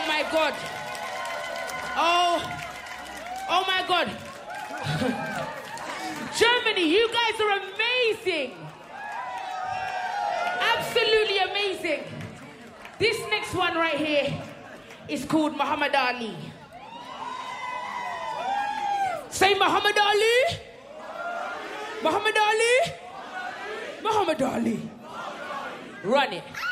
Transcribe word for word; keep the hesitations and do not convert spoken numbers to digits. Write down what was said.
Oh my God. Oh, oh my God. Germany, you guys are amazing. Absolutely amazing. This next one right here is called Muhammad Ali. Say Muhammad Ali. Muhammad Ali. Muhammad Ali. Run it.